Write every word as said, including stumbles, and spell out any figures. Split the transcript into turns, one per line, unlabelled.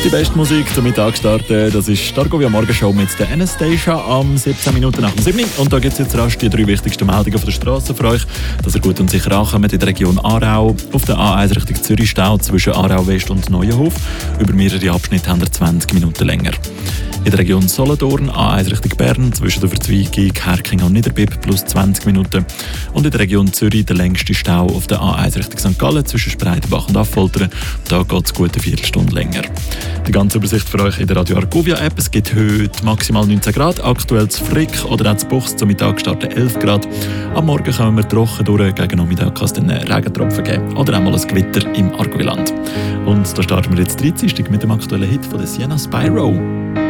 Die beste Musik zum Mittag starten, das ist die Argovia Morgenshow mit der Anastasia am siebzehn Minuten nach dem sieben. Und da gibt es jetzt rasch die drei wichtigsten Meldungen von der Straße für euch, dass ihr gut und sicher ankommt in der Region Aarau. Auf der A eins Richtung Zürich Stau zwischen Aarau West und Neuenhof. Über mehrere Abschnitte haben wir zwanzig Minuten länger. In der Region Solothurn, A eins Richtung Bern, zwischen der Verzweigung Herking und Niederbipp, plus zwanzig Minuten. Und in der Region Zürich der längste Stau auf der A eins Richtung Sankt Gallen, zwischen Spreitenbach und Affoltern. Da geht es gut eine Viertelstunde länger. Die ganze Übersicht für euch in der Radio Argovia App. Es gibt heute maximal neunzehn Grad, aktuell zu Frick oder auch zu Buchs zum Mittag starten elf Grad. Am Morgen kommen wir trocken durch, gegen Nachmittag kann es dann Regentropfen geben oder auch mal ein Gewitter im Argoviland. Und da starten wir jetzt dreißig mit dem aktuellen Hit von der Sienna Spyro.